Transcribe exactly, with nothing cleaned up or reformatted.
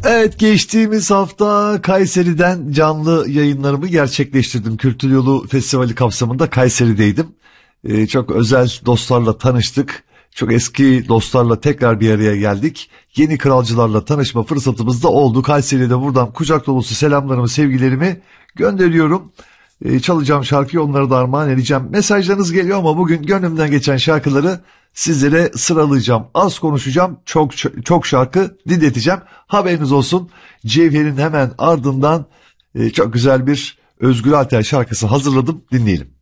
Evet, geçtiğimiz hafta Kayseri'den canlı yayınlarımı gerçekleştirdim. Kültür Yolu Festivali kapsamında Kayseri'deydim. Ee, çok özel dostlarla tanıştık. Çok eski dostlarla tekrar bir araya geldik. Yeni kralcılarla tanışma fırsatımız da oldu. Kayseri'de buradan kucak dolusu selamlarımı, sevgilerimi gönderiyorum. Ee, çalacağım şarkıyı onlara da armağan edeceğim. Mesajlarınız geliyor ama bugün gönlümden geçen şarkıları sizlere sıralayacağım. Az konuşacağım, çok çok şarkı dinleteceğim. Haberiniz olsun. Cevher'in hemen ardından e, çok güzel bir Özgür Alter şarkısı hazırladım. Dinleyelim.